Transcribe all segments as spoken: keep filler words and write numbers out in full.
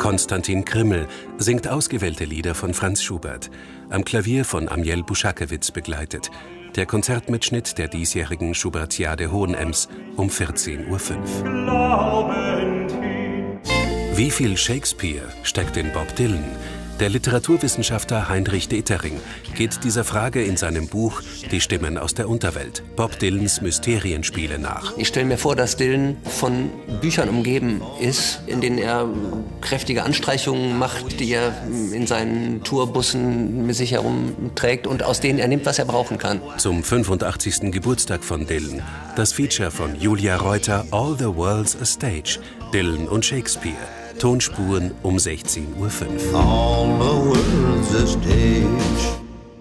Konstantin Krimmel singt ausgewählte Lieder von Franz Schubert, am Klavier von Amiel Buschakewitz begleitet. Der Konzertmitschnitt der diesjährigen Schubertiade Hohenems um vierzehn Uhr fünf. Wie viel Shakespeare steckt in Bob Dylan? Der Literaturwissenschaftler Heinrich Detering geht dieser Frage in seinem Buch Die Stimmen aus der Unterwelt, Bob Dylans Mysterienspiele nach. Ich stelle mir vor, dass Dylan von Büchern umgeben ist, in denen er kräftige Anstreichungen macht, die er in seinen Tourbussen mit sich herumträgt und aus denen er nimmt, was er brauchen kann. Zum fünfundachtzigsten Geburtstag von Dylan, das Feature von Julia Reuter, All the World's a Stage, Dylan und Shakespeare. Tonspuren um sechzehn Uhr fünf. All the world's a stage.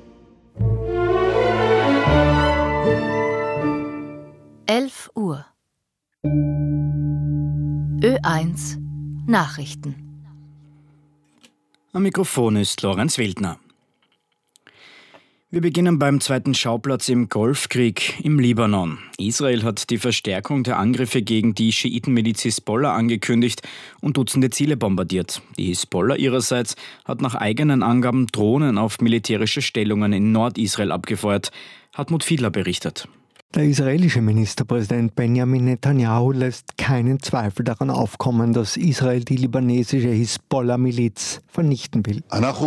elf Uhr. Ö eins Nachrichten. Am Mikrofon ist Lorenz Wildner. Wir beginnen beim zweiten Schauplatz im Golfkrieg im Libanon. Israel hat die Verstärkung der Angriffe gegen die Schiitenmiliz Hisbollah angekündigt und Dutzende Ziele bombardiert. Die Hisbollah ihrerseits hat nach eigenen Angaben Drohnen auf militärische Stellungen in Nordisrael abgefeuert. Hartmut Fiedler berichtet. Der israelische Ministerpräsident Benjamin Netanyahu lässt keinen Zweifel daran aufkommen, dass Israel die libanesische Hisbollah-Miliz vernichten will.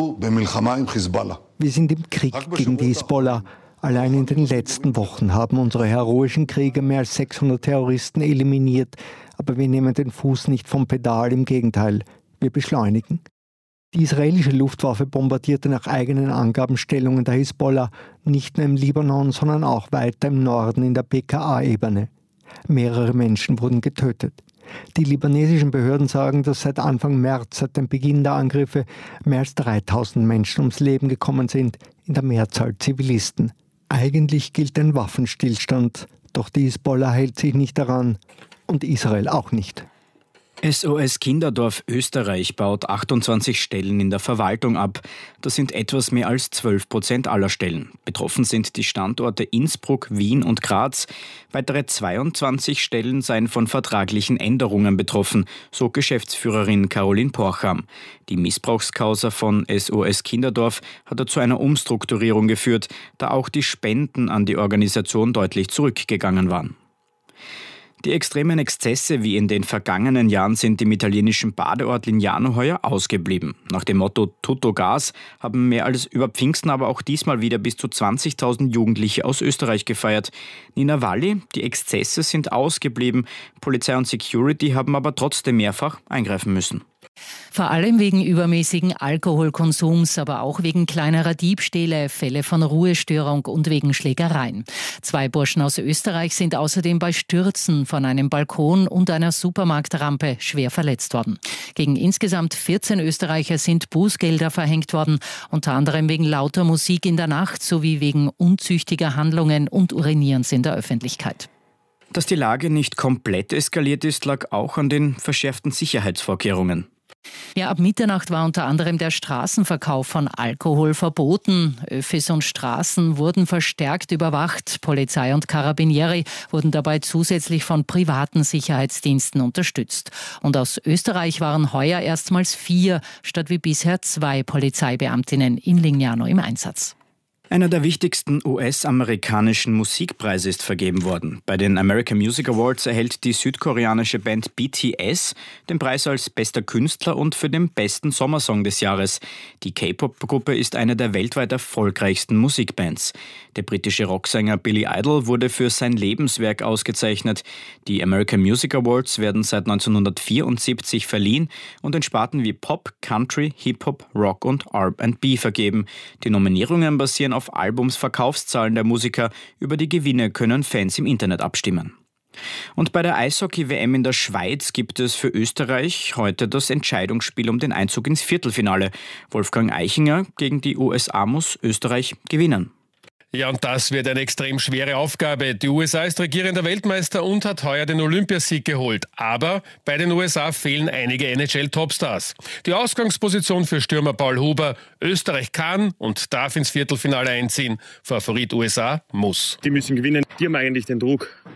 Wir sind im Krieg gegen die Hisbollah. Allein in den letzten Wochen haben unsere heroischen Krieger mehr als sechshundert Terroristen eliminiert. Aber wir nehmen den Fuß nicht vom Pedal, im Gegenteil, wir beschleunigen. Die israelische Luftwaffe bombardierte nach eigenen Angaben Stellungen der Hisbollah, nicht nur im Libanon, sondern auch weiter im Norden in der P K A-Ebene. Mehrere Menschen wurden getötet. Die libanesischen Behörden sagen, dass seit Anfang März, seit dem Beginn der Angriffe, mehr als dreitausend Menschen ums Leben gekommen sind, in der Mehrzahl Zivilisten. Eigentlich gilt ein Waffenstillstand, doch die Hisbollah hält sich nicht daran und Israel auch nicht. S O S Kinderdorf Österreich baut achtundzwanzig Stellen in der Verwaltung ab. Das sind etwas mehr als zwölf Prozent aller Stellen. Betroffen sind die Standorte Innsbruck, Wien und Graz. Weitere zweiundzwanzig Stellen seien von vertraglichen Änderungen betroffen, so Geschäftsführerin Caroline Porcham. Die Missbrauchskausa von S O S Kinderdorf hat zu einer Umstrukturierung geführt, da auch die Spenden an die Organisation deutlich zurückgegangen waren. Die extremen Exzesse wie in den vergangenen Jahren sind im italienischen Badeort Lignano heuer ausgeblieben. Nach dem Motto Tutto Gas haben mehr als über Pfingsten aber auch diesmal wieder bis zu zwanzigtausend Jugendliche aus Österreich gefeiert. Nina Valli, die Exzesse sind ausgeblieben. Polizei und Security haben aber trotzdem mehrfach eingreifen müssen. Vor allem wegen übermäßigen Alkoholkonsums, aber auch wegen kleinerer Diebstähle, Fälle von Ruhestörung und wegen Schlägereien. Zwei Burschen aus Österreich sind außerdem bei Stürzen von einem Balkon und einer Supermarktrampe schwer verletzt worden. Gegen insgesamt vierzehn Österreicher sind Bußgelder verhängt worden, unter anderem wegen lauter Musik in der Nacht sowie wegen unzüchtiger Handlungen und Urinierens in der Öffentlichkeit. Dass die Lage nicht komplett eskaliert ist, lag auch an den verschärften Sicherheitsvorkehrungen. Ja, ab Mitternacht war unter anderem der Straßenverkauf von Alkohol verboten. Öffis und Straßen wurden verstärkt überwacht. Polizei und Carabinieri wurden dabei zusätzlich von privaten Sicherheitsdiensten unterstützt. Und aus Österreich waren heuer erstmals vier statt wie bisher zwei Polizeibeamtinnen in Lignano im Einsatz. Einer der wichtigsten U S-amerikanischen Musikpreise ist vergeben worden. Bei den American Music Awards erhält die südkoreanische Band B T S den Preis als bester Künstler und für den besten Sommersong des Jahres. Die K-Pop-Gruppe ist eine der weltweit erfolgreichsten Musikbands. Der britische Rocksänger Billy Idol wurde für sein Lebenswerk ausgezeichnet. Die American Music Awards werden seit neunzehnhundertvierundsiebzig verliehen und in Sparten wie Pop, Country, Hip-Hop, Rock und R and B vergeben. Die Nominierungen basieren auf Albumsverkaufszahlen der Musiker. Über die Gewinne können Fans im Internet abstimmen. Und bei der Eishockey-W M in der Schweiz gibt es für Österreich heute das Entscheidungsspiel um den Einzug ins Viertelfinale. Wolfgang Eichinger gegen die U S A muss Österreich gewinnen. Ja, und das wird eine extrem schwere Aufgabe. Die U S A ist regierender Weltmeister und hat heuer den Olympiasieg geholt. Aber bei den U S A fehlen einige N H L-Topstars. Die Ausgangsposition für Stürmer Paul Huber: Österreich kann und darf ins Viertelfinale einziehen. Favorit U S A muss. Die müssen gewinnen. Die haben eigentlich den Druck.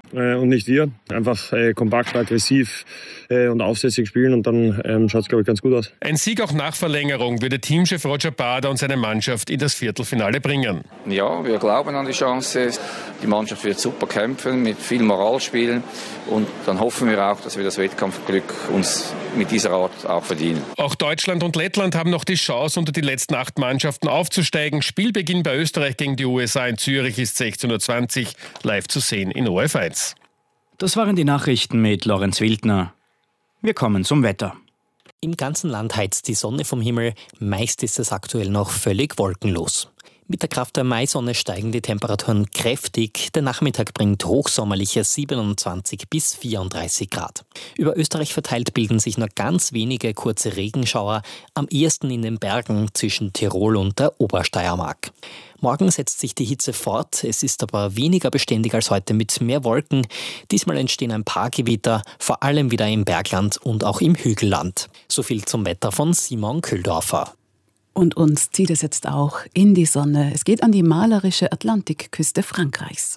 äh, und nicht wir. Einfach äh, kompakt, aggressiv äh, und aufsässig spielen und dann ähm, schaut es, glaube ich, ganz gut aus. Ein Sieg auch nach Verlängerung würde Teamchef Roger Bader und seine Mannschaft in das Viertelfinale bringen. Ja, wir glauben an die Chance. Die Mannschaft wird super kämpfen, mit viel Moral spielen und dann hoffen wir auch, dass wir das Wettkampfglück uns mit dieser Art auch verdienen. Auch Deutschland und Lettland haben noch die Chance, unter die letzten acht Mannschaften aufzusteigen. Spielbeginn bei Österreich gegen die U S A in Zürich ist sechzehn Uhr zwanzig, live zu sehen in O F eins. Das waren die Nachrichten mit Lorenz Wildner. Wir kommen zum Wetter. Im ganzen Land heizt die Sonne vom Himmel, meist ist es aktuell noch völlig wolkenlos. Mit der Kraft der Maisonne steigen die Temperaturen kräftig. Der Nachmittag bringt hochsommerliche siebenundzwanzig bis vierunddreißig Grad. Über Österreich verteilt bilden sich nur ganz wenige kurze Regenschauer, am ehesten in den Bergen zwischen Tirol und der Obersteiermark. Morgen setzt sich die Hitze fort, es ist aber weniger beständig als heute mit mehr Wolken. Diesmal entstehen ein paar Gewitter, vor allem wieder im Bergland und auch im Hügelland. So viel zum Wetter von Simon Kühldorfer. Und uns zieht es jetzt auch in die Sonne. Es geht an die malerische Atlantikküste Frankreichs.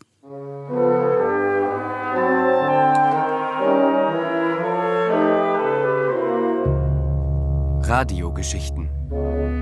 Radiogeschichten.